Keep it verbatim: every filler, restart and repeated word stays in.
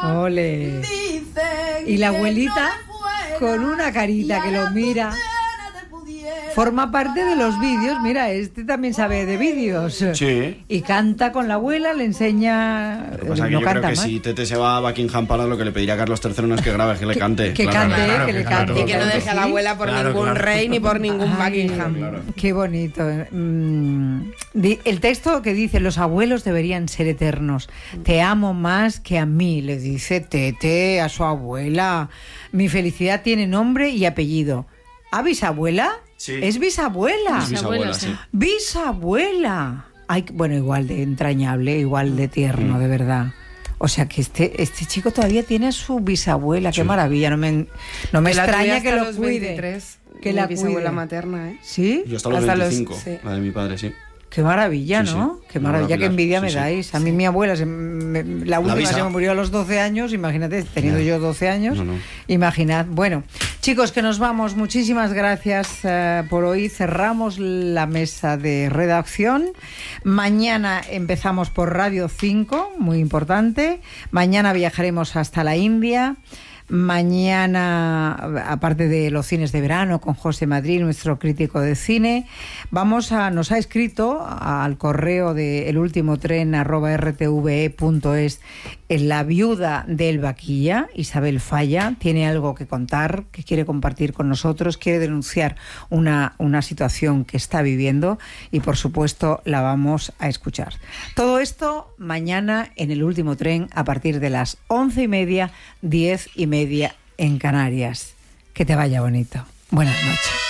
Ole. Y la abuelita con una carita que lo mira. Forma parte de los vídeos, mira, este también sabe de vídeos. Sí. Y canta con la abuela, le enseña... Lo que pasa es que no yo creo canta que más. si Tete se va a Buckingham Palace, lo que le pediría a Carlos tercero no es que grabe, es que le cante. Que Claro, cante, claro, que le claro, cante. Y que no deje a la abuela por Claro, ningún claro. rey ni por ningún Ay, Buckingham. claro. Qué bonito. Mm, di- el texto que dice, los abuelos deberían ser eternos. Te amo más que a mí, le dice Tete a su abuela. Mi felicidad tiene nombre y apellido. ¿A bisabuela? Sí. Es bisabuela. Es bisabuela, sí. Bisabuela. Ay, bueno, igual de entrañable, igual de tierno, Mm. de verdad. O sea que este, este chico todavía tiene a su bisabuela. Qué Sí. maravilla. No me, no me Que la extraña tuve que hasta lo los cuide. veintitrés, Que mi la bisabuela cuide. materna, ¿eh? ¿Sí? Yo hasta los Hasta los- veinticinco, sí. la de mi padre, sí. Qué maravilla, Sí, ¿no? sí. Qué Una maravilla, qué Pilar. envidia Sí, me sí. dais. A mí mi abuela, se me- la última Visa. se me murió a los doce años, imagínate, teniendo Ya. yo doce años. No, no. Imaginad. Bueno, chicos, que nos vamos. Muchísimas gracias eh, por hoy. Cerramos la mesa de redacción. Mañana empezamos por Radio cinco, muy importante. Mañana viajaremos hasta la India. Mañana, aparte de los cines de verano con José Madrid, nuestro crítico de cine, vamos a, nos ha escrito al correo de el último tren arroba r t v e punto es la viuda del Vaquilla, Isabel Falla, tiene algo que contar, que quiere compartir con nosotros, quiere denunciar una, una situación que está viviendo y por supuesto la vamos a escuchar. Todo esto mañana en el último tren a partir de las once y media, diez y media en Canarias. Que te vaya bonito. Buenas noches.